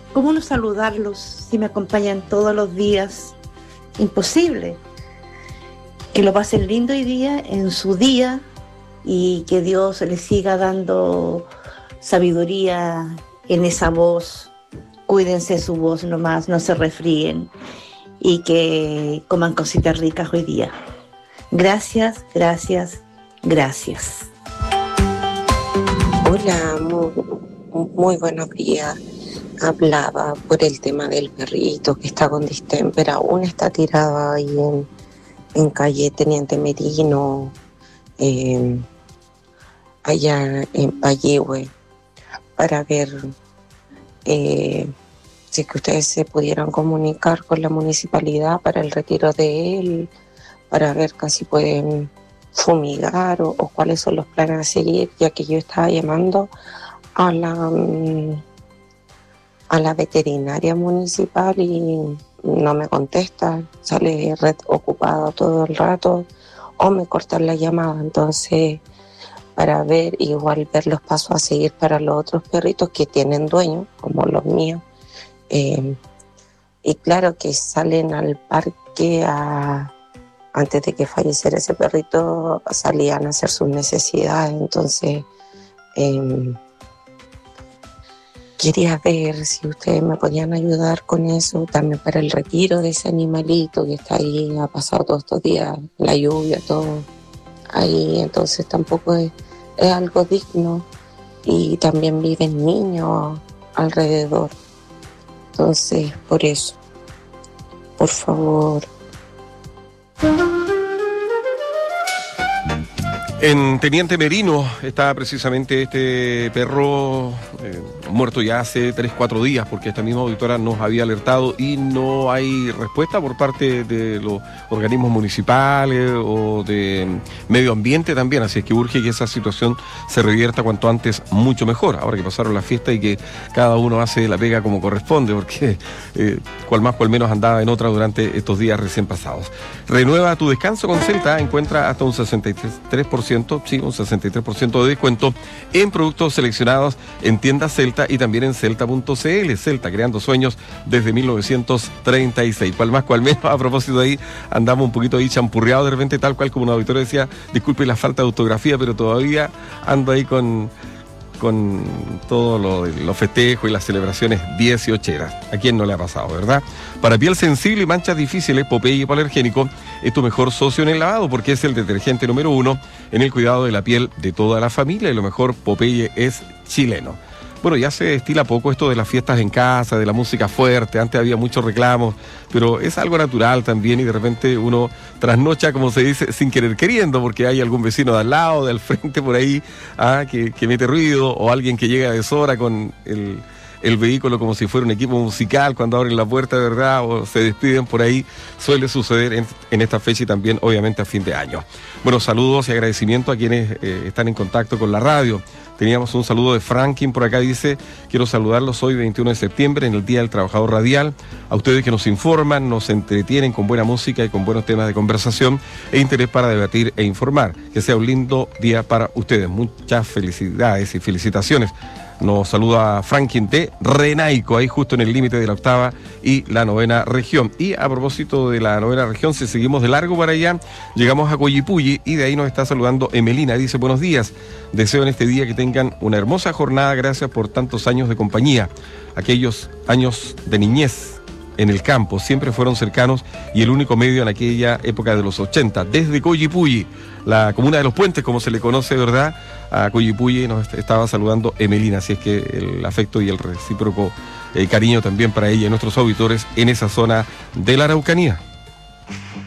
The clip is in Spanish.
¿Cómo no saludarlos si me acompañan todos los días? Imposible. Que lo pasen lindo hoy día, en su día, y que Dios les siga dando sabiduría en esa voz. Cuídense su voz nomás, no se resfríen y que coman cositas ricas hoy día. Gracias, gracias, gracias. Hola, muy buenos días. Hablaba por el tema del perrito que está con distemper, aún está tirado ahí en calle Teniente Merino, allá en Payehue, para ver si es que ustedes se pudieran comunicar con la municipalidad para el retiro de él, para ver si pueden fumigar o cuáles son los planes a seguir, ya que yo estaba llamando a la veterinaria municipal y no me contesta, sale red ocupada todo el rato o me cortan la llamada. Entonces, para ver los pasos a seguir para los otros perritos que tienen dueño, como los míos, y claro que salen al parque antes de que falleciera ese perrito, salían a hacer sus necesidades. Entonces quería ver si ustedes me podían ayudar con eso, también para el retiro de ese animalito que está ahí, ha pasado todos estos días, la lluvia, todo ahí, entonces tampoco es algo digno, y también viven niños alrededor. Entonces, por eso, por favor. En Teniente Merino está precisamente este perro muerto ya hace 3-4 días, porque esta misma auditora nos había alertado y no hay respuesta por parte de los organismos municipales o de medio ambiente también, así es que urge que esa situación se revierta cuanto antes, mucho mejor, ahora que pasaron las fiestas y que cada uno hace la pega como corresponde, porque cual más cual menos andaba en otra durante estos días recién pasados. Renueva tu descanso con Celta, encuentra hasta un 63%, sí, un 63% de descuento en productos seleccionados en tiendas Celta y también en celta.cl. Celta, creando sueños desde 1936. Cual más, cual menos. A propósito de ahí, andamos un poquito ahí champurreados de repente, tal cual como un auditor decía, disculpe la falta de autografía, pero todavía ando ahí con todos los festejos y las celebraciones 18eras. ¿A quién no le ha pasado, verdad? Para piel sensible y manchas difíciles, Popeye Hipoalergénico es tu mejor socio en el lavado, porque es el detergente número 1 en el cuidado de la piel de toda la familia, y lo mejor, Popeye es chileno. Bueno, ya se estila poco esto de las fiestas en casa, de la música fuerte. Antes había muchos reclamos, pero es algo natural también, y de repente uno trasnocha, como se dice, sin querer queriendo, porque hay algún vecino de al lado, de al frente por ahí, que mete ruido, o alguien que llega a deshora con el vehículo como si fuera un equipo musical cuando abren la puerta, ¿verdad? O se despiden por ahí. Suele suceder en esta fecha y también, obviamente, a fin de año. Bueno, saludos y agradecimiento a quienes están en contacto con la radio. Teníamos un saludo de Franklin por acá, dice: quiero saludarlos hoy 21 de septiembre en el Día del Trabajador Radial, a ustedes que nos informan, nos entretienen con buena música y con buenos temas de conversación e interés para debatir e informar. Que sea un lindo día para ustedes. Muchas felicidades y felicitaciones. Nos saluda Franklin de Renaico, ahí justo en el límite de la 8ª y la 9ª región. Y a propósito de la 9ª región, si seguimos de largo para allá, llegamos a Coyipulli y de ahí nos está saludando Emelina. Dice: buenos días, deseo en este día que tengan una hermosa jornada, gracias por tantos años de compañía. Aquellos años de niñez en el campo siempre fueron cercanos y el único medio en aquella época de los 80. Desde Coyipulli, la comuna de los puentes, como se le conoce, ¿verdad? A Coyipulli nos estaba saludando Emelina, así es que el afecto y el recíproco cariño también para ella y nuestros auditores en esa zona de la Araucanía.